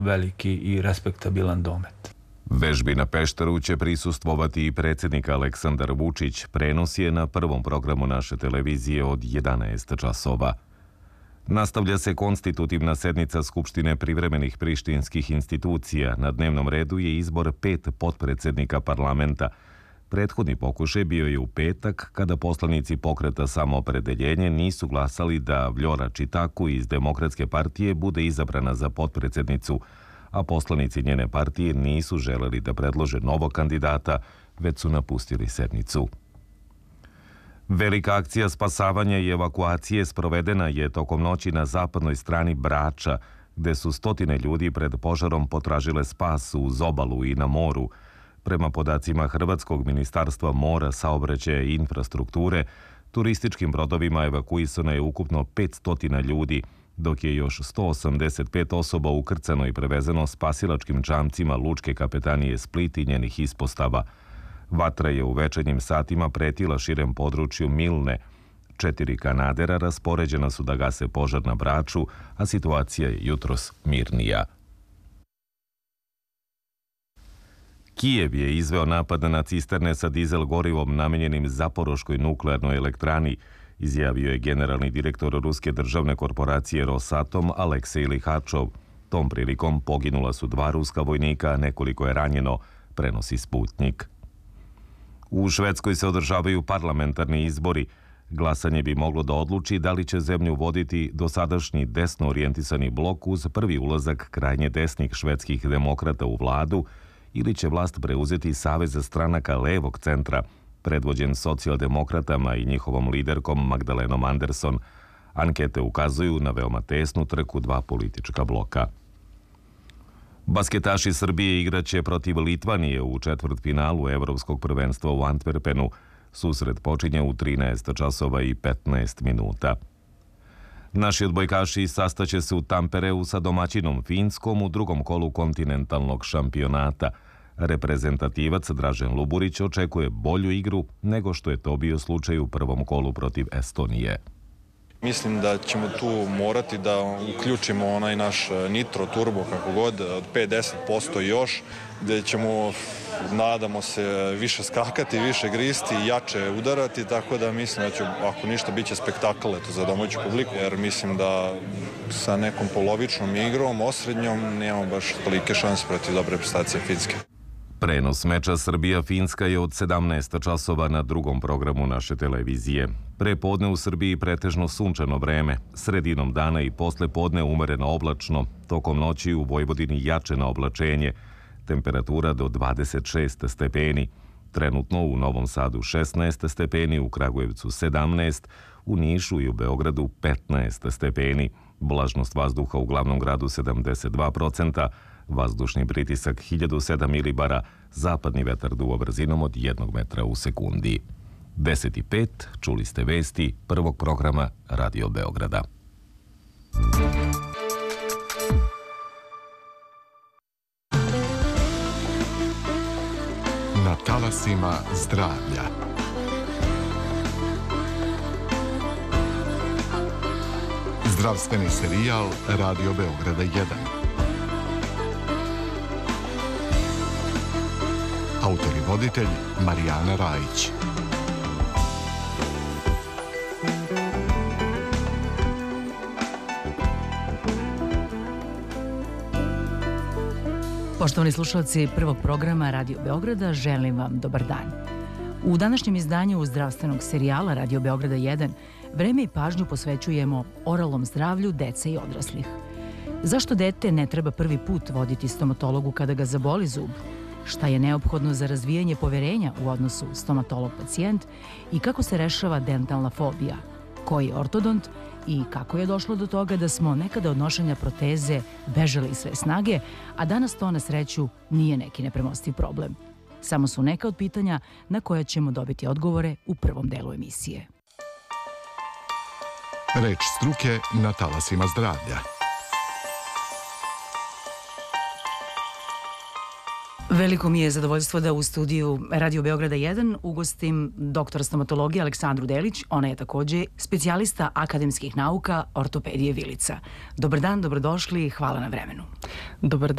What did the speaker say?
veliki i respektabilan domet. Vežbi na Pešteru će prisustvovati i predsjednik Aleksandar Vučić. Prenos je na prvom programu naše televizije od 11 časova. Nastavlja se konstitutivna sednica Skupštine privremenih prištinskih institucija. Na dnevnom redu je izbor 5 potpredsjednika parlamenta. Prethodni pokušaj bio je u petak, kada poslanici Pokreta Samoopredeljenje nisu glasali da Vljora Čitaku iz Demokratske partije bude izabrana za potpredsjednicu, a poslanici njene partije nisu želeli da predlože novog kandidata, već su napustili sednicu. Velika akcija spasavanja i evakuacije sprovedena je tokom noći na zapadnoj strani Brača, gde su stotine ljudi pred požarom potražile spas uz obalu i na moru. Prema podacima Hrvatskog ministarstva mora, saobraćaja i infrastrukture, turističkim brodovima evakuisano je ukupno 500 ljudi, dok je još 185 osoba ukrcano i prevezeno spasilačkim čamcima Lučke kapetanije Split i njenih ispostava. Vatra je u večernjim satima pretila širem području Milne. 4 kanadera raspoređena su da gase požar na Braču, a situacija je jutros mirnija. Kijev je izveo napad na cisterne sa dizel gorivom namenjenim Zaporoškoj nuklearnoj elektrani, izjavio je generalni direktor ruske državne korporacije Rosatom Aleksej Lihačov. Tom prilikom poginula su 2 ruska vojnika, a nekoliko je ranjeno, prenosi Sputnik. U Švedskoj se održavaju parlamentarni izbori. Glasanje bi moglo da odluči da li će zemlju voditi dosadašnji desno orijentisani blok uz prvi ulazak krajnje desnih švedskih demokrata u vladu ili će vlast preuzeti Savez stranaka levog centra, predvođen socijaldemokratama i njihovom liderkom Magdalenom Andersson. Ankete ukazuju na veoma tesnu trku 2 politička bloka. Basketaši Srbije igraće protiv Litvanije u četvrtfinalu Evropskog prvenstva u Antwerpenu. Susret počinje u 13 časova i 15 minuta. Naši odbojkaši sastaće se u Tampereu sa domaćinom Finskom u drugom kolu kontinentalnog šampionata. Reprezentativac Dražen Luburić očekuje bolju igru nego što je to bio slučaj u prvom kolu protiv Estonije. Mislim da ćemo tu morati da uključimo onaj naš nitro turbo, kako god, od 5-10% još, gde ćemo, nadamo se, više skakati, više gristi, jače udarati, tako da mislim da će, ako ništa, bit će spektakl za domaću publiku, jer mislim da sa nekom polovičnom igrom, osrednjom, nemamo baš tolike šanse protiv dobre prestacije Finske. Prenos meča Srbija-Finska je od 17 časova na drugom programu naše televizije. Pre podne u Srbiji pretežno sunčano vreme, sredinom dana i posle podne umereno oblačno, tokom noći u Vojvodini jače na oblačenje, temperatura do 26 stepeni. Trenutno u Novom Sadu 16 stepeni, u Kragujevcu 17, u Nišu i u Beogradu 15 stepeni. Vlažnost vazduha u glavnom gradu 72%, vazdušni pritisak 1007 milibara, zapadni vetar duva brzinom od 1 metra u sekundi. 10:05, čuli ste vesti prvog programa Radio Beograda. Na talasima zdravlja. Zdravstveni serijal Radio Beograda 1. Autor i voditelj Marijana Rajić. Poštovani slušalci prvog programa Radio Beograda, želim vam dobar dan. U današnjem izdanju zdravstvenog serijala Radio Beograda 1 vreme i pažnju posvećujemo oralnom zdravlju dece i odraslih. Zašto dete ne treba prvi put voditi stomatologu kada ga zaboli zub? Šta je neophodno za razvijanje poverenja u odnosu stomatolog-pacijent i kako se rešava dentalna fobija? Koji je ortodont i kako je došlo do toga da smo nekada od nošenja proteze bežali iz sve snage, a danas to na sreću nije neki nepremostiv problem. Samo su neka od pitanja na koja ćemo dobiti odgovore u prvom delu emisije. Reč struke na talasima zdravlja. Veliko mi je zadovoljstvo da u studiju Radio Beograda 1 ugostim doktora stomatologije Aleksandru Delić. Ona je takođe specijalista akademskih nauka ortopedije Vilica. Dobar dan, dobrodošli i hvala na vremenu. Dobar